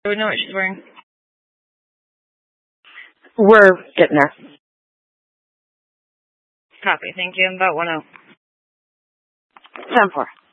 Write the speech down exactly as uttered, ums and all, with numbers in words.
Do we know what she's wearing? We're getting there. Copy. Thank you. About one oh. ten four.